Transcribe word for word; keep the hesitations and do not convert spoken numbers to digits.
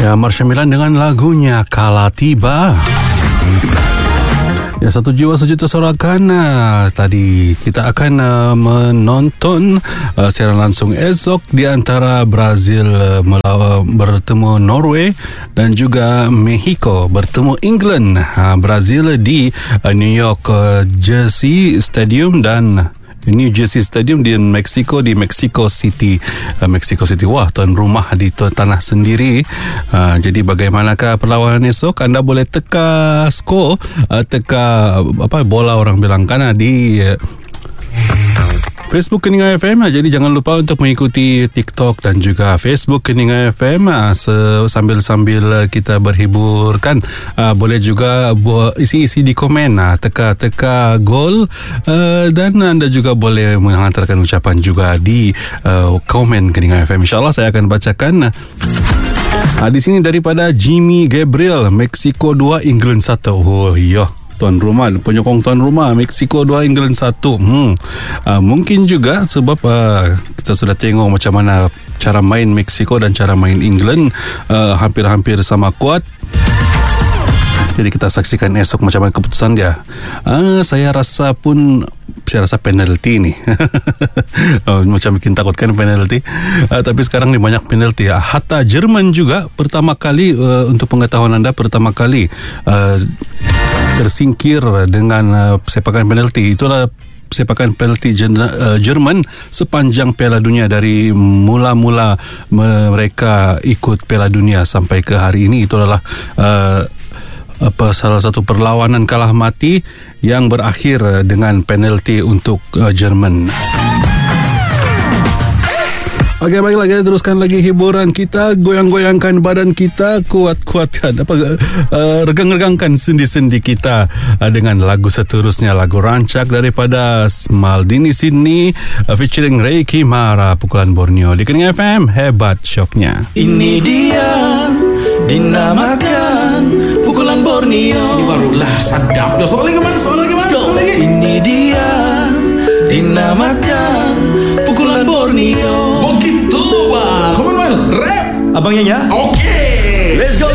Ya, Marsha Milan dengan lagunya Kala Tiba. Ya, satu jiwa sejuta sorakan. Uh, tadi kita akan uh, menonton uh, siaran langsung esok di antara Brazil uh, melawan, bertemu Norway dan juga Mexico bertemu England. Uh, Brazil di uh, New York uh, Jersey Stadium dan New Jersey Stadium di Mexico di Mexico City. uh, Mexico City, wah, tuan rumah di tuan tanah sendiri. uh, Jadi bagaimanakah perlawanan esok? Anda boleh teka skor, uh, teka apa bola orang bilang kan di uh, Facebook Keningan F M. Jadi jangan lupa untuk mengikuti TikTok dan juga Facebook Keningan F M sambil-sambil kita berhibur kan. Uh, boleh juga isi-isi di komen, uh, teka-teka gol, uh, dan anda juga boleh menghantarkan ucapan juga di uh, komen Keningan F M. InsyaAllah saya akan bacakan. Uh, di sini daripada Jimmy Gabriel, Mexico dua England satu. Oh iya, tuan rumah, penyokong tuan rumah, Mexico dua England satu. hmm. uh, Mungkin juga sebab uh, kita sudah tengok macam mana cara main Mexico dan cara main England, uh, hampir-hampir sama kuat. Jadi kita saksikan esok macam mana keputusan dia. uh, Saya rasa pun Saya rasa penalti ni. oh, Macam bikin takut kan penalti. uh, Tapi sekarang ni banyak penalti. uh, Hatta Jerman juga pertama kali, uh, untuk pengetahuan anda, pertama kali uh, tersingkir dengan uh, sepakan penalti. Itulah sepakan penalti uh, Jerman sepanjang Piala Dunia, dari mula-mula mereka ikut Piala Dunia sampai ke hari ini. Itu adalah uh, apa salah satu perlawanan kalah mati yang berakhir dengan penalti untuk uh, Jerman. Okey, baiklah, kita teruskan lagi hiburan kita. Goyang-goyangkan badan kita, kuat-kuatkan apa uh, regang-regangkan sendi-sendi kita uh, dengan lagu seterusnya, lagu rancak daripada Maldini Sydney uh, featuring Ray Kimara, Pukulan Borneo di Keningan F M. Hebat syoknya. Ini dia dinamakan Pukulan Borneo. Ini barulah sadap. Ya, soal lagi mana? Soal lagi mana? Soal lagi. Ini dia dinamakan Pukulan Borneo. Oh gitu, bang. Come on, man. Rap. Abangnya ya? Okay. Let's go.